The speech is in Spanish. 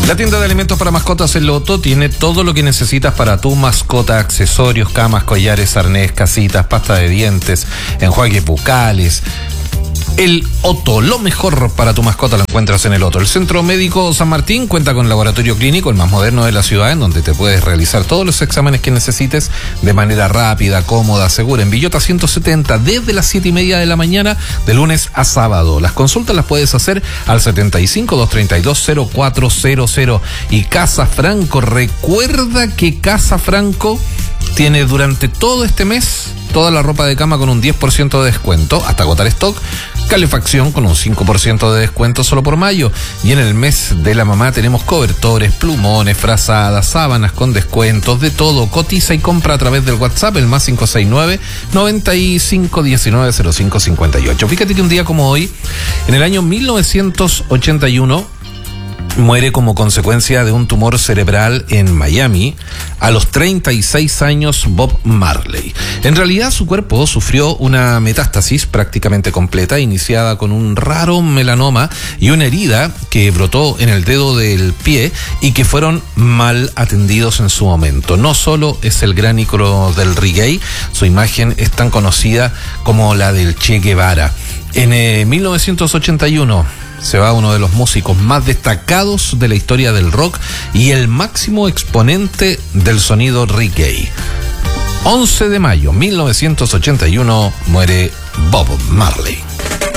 La tienda de alimentos para mascotas El Loto tiene todo lo que necesitas para tu mascota: accesorios, camas, collares, arnés, casitas, pasta de dientes, enjuagues bucales. El Otto, lo mejor para tu mascota lo encuentras en El Otto. El Centro Médico San Martín cuenta con laboratorio clínico, el más moderno de la ciudad, en donde te puedes realizar todos los exámenes que necesites de manera rápida, cómoda, segura. En Villota 170, desde las 7:30 de la mañana, de lunes a sábado. Las consultas las puedes hacer al 75-232-0400. Y Casa Franco, recuerda que Casa Franco tiene durante todo este mes toda la ropa de cama con un 10% de descuento hasta agotar stock, calefacción con un 5% de descuento solo por mayo, y en el mes de la mamá tenemos cobertores, plumones, frazadas, sábanas con descuentos, de todo. Cotiza y compra a través del WhatsApp, el más 569-9519-0558. Fíjate que un día como hoy, en el año 1981, muere como consecuencia de un tumor cerebral en Miami a los 36 años Bob Marley. En realidad su cuerpo sufrió una metástasis prácticamente completa, iniciada con un raro melanoma y una herida que brotó en el dedo del pie y que fueron mal atendidos en su momento. No solo es el gran ícono del reggae, su imagen es tan conocida como la del Che Guevara. En 1981 se va uno de los músicos más destacados de la historia del rock y el máximo exponente del sonido reggae. 11 de mayo 1981 muere Bob Marley.